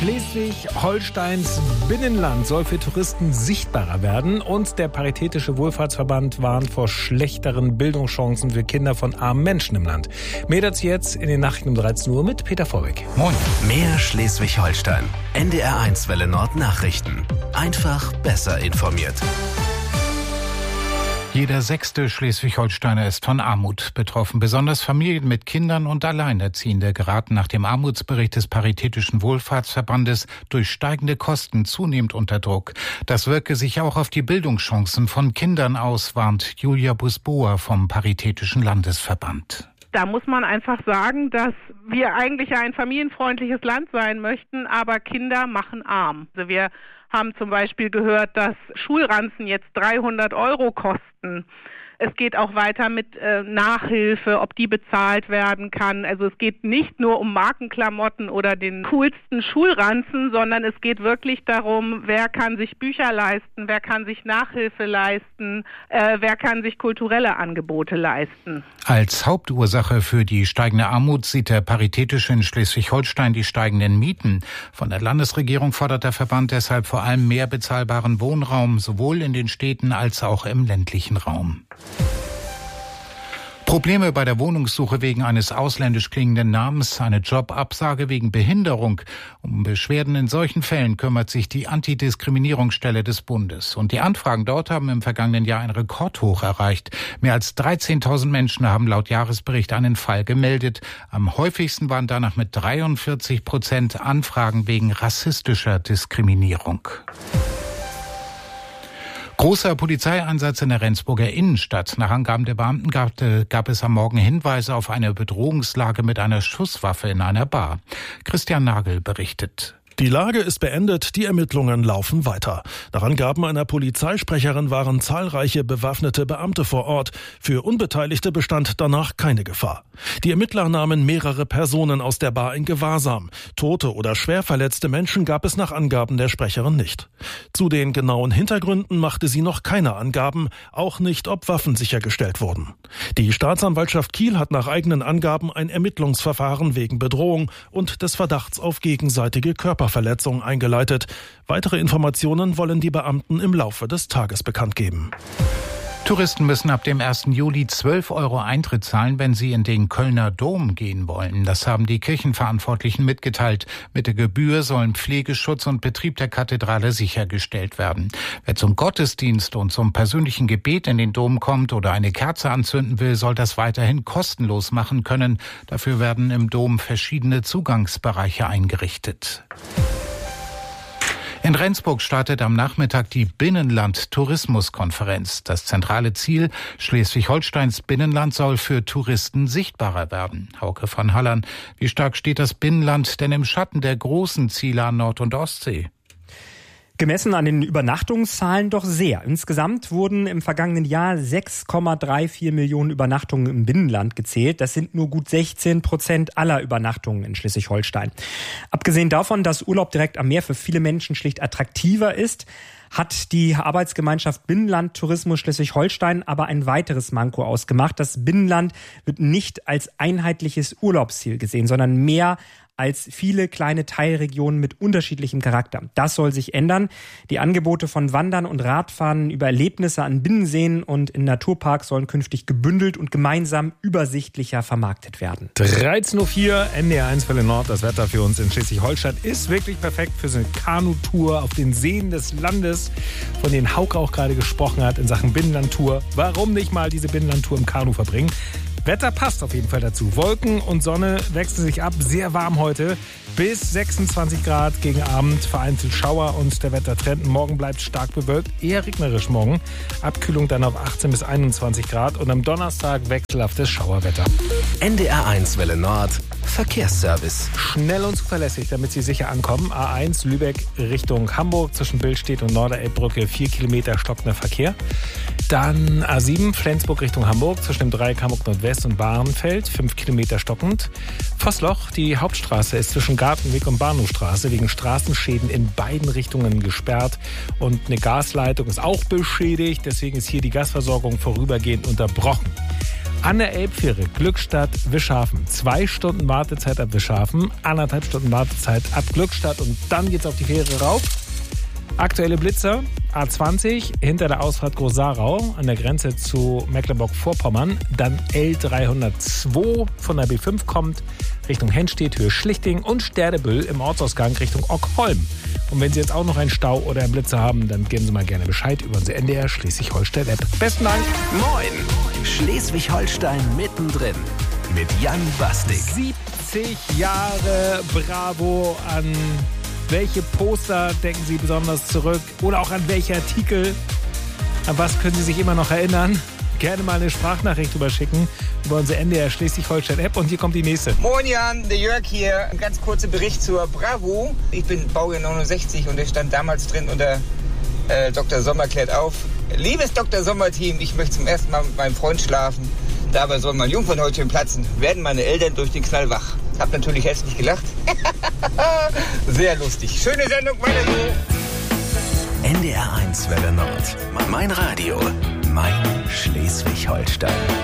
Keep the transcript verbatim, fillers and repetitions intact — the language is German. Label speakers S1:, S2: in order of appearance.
S1: Schleswig-Holsteins Binnenland soll für Touristen sichtbarer werden und der Paritätische Wohlfahrtsverband warnt vor schlechteren Bildungschancen für Kinder von armen Menschen im Land. Mehr dazu jetzt in den Nachrichten um dreizehn Uhr mit Peter Vorbeck.
S2: Moin. Mehr Schleswig-Holstein. N D R eins Welle Nord Nachrichten. Einfach besser informiert.
S3: Jeder sechste Schleswig-Holsteiner ist von Armut betroffen. Besonders Familien mit Kindern und Alleinerziehende geraten nach dem Armutsbericht des Paritätischen Wohlfahrtsverbandes durch steigende Kosten zunehmend unter Druck. Das wirke sich auch auf die Bildungschancen von Kindern aus, warnt Julia Busboa vom Paritätischen Landesverband.
S4: Da muss man einfach sagen, dass wir eigentlich ein familienfreundliches Land sein möchten, aber Kinder machen arm. Also wir haben zum Beispiel gehört, dass Schulranzen jetzt dreihundert Euro kosten. Es geht auch weiter mit äh, Nachhilfe, ob die bezahlt werden kann. Also es geht nicht nur um Markenklamotten oder den coolsten Schulranzen, sondern es geht wirklich darum, wer kann sich Bücher leisten, wer kann sich Nachhilfe leisten, äh, wer kann sich kulturelle Angebote leisten.
S3: Als Hauptursache für die steigende Armut sieht der Paritätische in Schleswig-Holstein die steigenden Mieten. Von der Landesregierung fordert der Verband deshalb vor allem mehr bezahlbaren Wohnraum, sowohl in den Städten als auch im ländlichen Raum. Probleme bei der Wohnungssuche wegen eines ausländisch klingenden Namens, eine Jobabsage wegen Behinderung. Um Beschwerden in solchen Fällen kümmert sich die Antidiskriminierungsstelle des Bundes. Und die Anfragen dort haben im vergangenen Jahr ein Rekordhoch erreicht. Mehr als dreizehntausend Menschen haben laut Jahresbericht einen Fall gemeldet. Am häufigsten waren danach mit dreiundvierzig Prozent Anfragen wegen rassistischer Diskriminierung. Großer Polizeieinsatz in der Rendsburger Innenstadt. Nach Angaben der Beamten gab, gab es am Morgen Hinweise auf eine Bedrohungslage mit einer Schusswaffe in einer Bar. Christian Nagel berichtet.
S5: Die Lage ist beendet, die Ermittlungen laufen weiter. Nach Angaben einer Polizeisprecherin waren zahlreiche bewaffnete Beamte vor Ort. Für Unbeteiligte bestand danach keine Gefahr. Die Ermittler nahmen mehrere Personen aus der Bar in Gewahrsam. Tote oder schwer verletzte Menschen gab es nach Angaben der Sprecherin nicht. Zu den genauen Hintergründen machte sie noch keine Angaben, auch nicht, ob Waffen sichergestellt wurden. Die Staatsanwaltschaft Kiel hat nach eigenen Angaben ein Ermittlungsverfahren wegen Bedrohung und des Verdachts auf gegenseitige Körperverletzung eingeleitet. Weitere Informationen wollen die Beamten im Laufe des Tages bekannt geben.
S3: Touristen müssen ab dem ersten Juli zwölf Euro Eintritt zahlen, wenn sie in den Kölner Dom gehen wollen. Das haben die Kirchenverantwortlichen mitgeteilt. Mit der Gebühr sollen Pflegeschutz und Betrieb der Kathedrale sichergestellt werden. Wer zum Gottesdienst und zum persönlichen Gebet in den Dom kommt oder eine Kerze anzünden will, soll das weiterhin kostenlos machen können. Dafür werden im Dom verschiedene Zugangsbereiche eingerichtet. In Rendsburg startet am Nachmittag die Binnenland-Tourismuskonferenz. Das zentrale Ziel, Schleswig-Holsteins Binnenland soll für Touristen sichtbarer werden. Hauke von Hallern, wie stark steht das Binnenland denn im Schatten der großen Ziele an Nord- und Ostsee?
S6: Gemessen an den Übernachtungszahlen doch sehr. Insgesamt wurden im vergangenen Jahr sechs Komma vierunddreißig Millionen Übernachtungen im Binnenland gezählt. Das sind nur gut sechzehn Prozent aller Übernachtungen in Schleswig-Holstein. Abgesehen davon, dass Urlaub direkt am Meer für viele Menschen schlicht attraktiver ist, hat die Arbeitsgemeinschaft Binnenland Tourismus Schleswig-Holstein aber ein weiteres Manko ausgemacht. Das Binnenland wird nicht als einheitliches Urlaubsziel gesehen, sondern mehr als viele kleine Teilregionen mit unterschiedlichem Charakter. Das soll sich ändern. Die Angebote von Wandern und Radfahren über Erlebnisse an Binnenseen und in Naturparks sollen künftig gebündelt und gemeinsam übersichtlicher vermarktet werden.
S1: dreizehn Uhr vier, N D R eins Welle Nord. Das Wetter für uns in Schleswig-Holstein ist wirklich perfekt für so eine Kanutour auf den Seen des Landes, von denen Hauke auch gerade gesprochen hat in Sachen Binnenlandtour. Warum nicht mal diese Binnenlandtour im Kanu verbringen? Wetter passt auf jeden Fall dazu. Wolken und Sonne wechseln sich ab. Sehr warm heute. Bis sechsundzwanzig Grad gegen Abend. Vereinzelt Schauer und der Wettertrend. Morgen bleibt stark bewölkt. Eher regnerisch morgen. Abkühlung dann auf achtzehn bis einundzwanzig Grad. Und am Donnerstag wechselhaftes Schauerwetter.
S2: N D R eins Welle Nord. Verkehrsservice.
S1: Schnell und zuverlässig, damit Sie sicher ankommen. A eins Lübeck Richtung Hamburg zwischen Billstedt und Norderelbbrücke. Vier Kilometer stockender Verkehr. Dann A sieben Flensburg Richtung Hamburg zwischen dem Dreieck Hamburg Nordwest und Bahrenfeld. Fünf Kilometer stockend. Vossloch, die Hauptstraße ist zwischen Gartenweg und Bahnhofstraße wegen Straßenschäden in beiden Richtungen gesperrt. Und eine Gasleitung ist auch beschädigt. Deswegen ist hier die Gasversorgung vorübergehend unterbrochen. An der Elbfähre Glückstadt-Wischhafen. Zwei Stunden Wartezeit ab Wischhafen, anderthalb Stunden Wartezeit ab Glückstadt und dann geht's auf die Fähre rauf. Aktuelle Blitzer, A zwanzig hinter der Ausfahrt Groß-Sarau an der Grenze zu Mecklenburg-Vorpommern. Dann L dreihundertzwei von der B fünf kommt Richtung Henstedt, Höhe Schlichting und Sterdebüll im Ortsausgang Richtung Ockholm. Und wenn Sie jetzt auch noch einen Stau oder einen Blitzer haben, dann geben Sie mal gerne Bescheid über unsere N D R Schleswig-Holstein-App. Besten Dank.
S2: Moin, Schleswig-Holstein mittendrin mit Jan Bastik.
S1: siebzig Jahre Bravo. An welche Poster denken Sie besonders zurück? Oder auch an welche Artikel? An was können Sie sich immer noch erinnern? Gerne mal eine Sprachnachricht drüber schicken über unsere N D R Schleswig-Holstein-App. Und hier kommt die nächste.
S7: Moin Jan, der Jörg hier. Ein ganz kurzer Bericht zur Bravo. Ich bin Baujahr neunundsechzig und es stand damals drin unter äh, Doktor Sommer klärt auf. Liebes Doktor Sommer-Team, ich möchte zum ersten Mal mit meinem Freund schlafen. Dabei soll mein Jungfernhäutchen platzen. Werden meine Eltern durch den Knall wach. Hab natürlich herzlich gelacht. Sehr lustig. Schöne Sendung, weiter so.
S2: N D R eins Welle Nord. Mein Radio. Mein Schleswig-Holstein.